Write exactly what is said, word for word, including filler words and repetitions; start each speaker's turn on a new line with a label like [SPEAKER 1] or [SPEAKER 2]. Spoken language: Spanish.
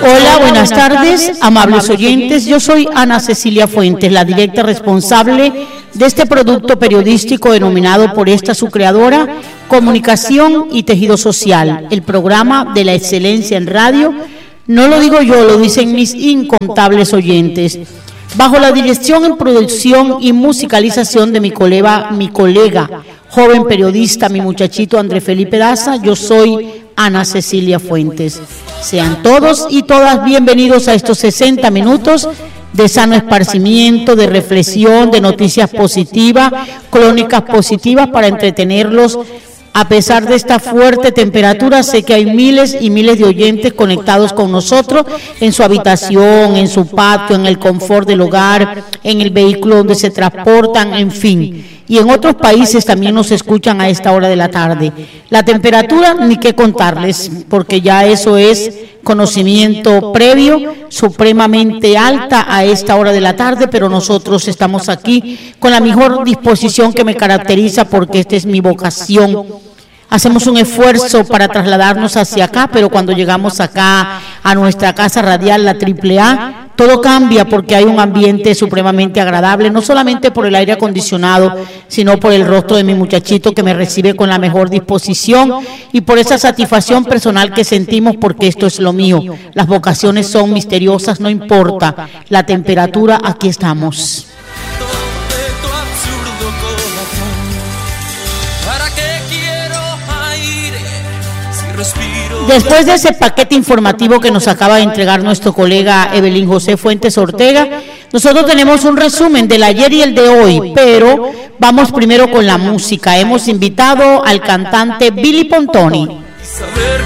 [SPEAKER 1] Hola, buenas tardes, amables oyentes. Yo soy Ana Cecilia Fuentes, la directa responsable de este producto periodístico denominado por esta su creadora, Comunicación y Tejido Social, el programa de la excelencia en radio. No lo digo yo, lo dicen mis incontables oyentes. Bajo la dirección en producción y musicalización de mi colega, mi colega, joven periodista, mi muchachito André Felipe Daza, yo soy Ana Cecilia Fuentes. Sean todos y todas bienvenidos a estos sesenta minutos de sano esparcimiento, de reflexión, de noticias positivas, crónicas positivas para entretenerlos. A pesar de esta fuerte temperatura, sé que hay miles y miles de oyentes conectados con nosotros en su habitación, en su patio, en el confort del hogar, en el vehículo donde se transportan, en fin. Y en otros países también nos escuchan a esta hora de la tarde. La temperatura, ni qué contarles, porque ya eso es conocimiento previo, supremamente alta a esta hora de la tarde, pero nosotros estamos aquí con la mejor disposición que me caracteriza, porque esta es mi vocación. Hacemos un esfuerzo para trasladarnos hacia acá, pero cuando llegamos acá a nuestra casa radial, la triple A, todo cambia porque hay un ambiente supremamente agradable, no solamente por el aire acondicionado, sino por el rostro de mi muchachito que me recibe con la mejor disposición y por esa satisfacción personal que sentimos, porque esto es lo mío. Las vocaciones son misteriosas, no importa la temperatura, aquí estamos. Después de ese paquete informativo que nos acaba de entregar nuestro colega Evelyn José Fuentes Ortega, nosotros tenemos un resumen del ayer y el de hoy, pero vamos primero con la música. Hemos invitado al cantante Billy Pontoni.